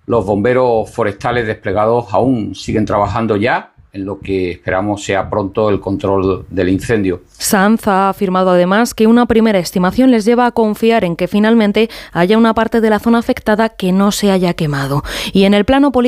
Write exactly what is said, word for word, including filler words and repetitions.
Los bomberos forestales desplegados aún siguen trabajando ya en lo que esperamos sea pronto el control del incendio. Sanz ha afirmado además que una primera estimación les lleva a confiar en que finalmente haya una parte de la zona afectada que no se haya quemado. Y en el plano político,